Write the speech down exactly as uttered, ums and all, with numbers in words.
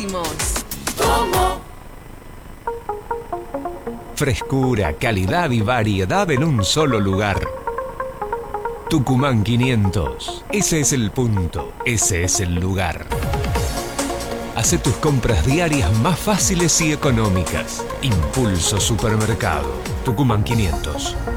decimos. ¿Cómo? Frescura, calidad y variedad en un solo lugar. Tucumán quinientos. Ese es el punto. Ese es el lugar. Hace tus compras diarias más fáciles y económicas. Impulso Supermercado. Tucumán quinientos.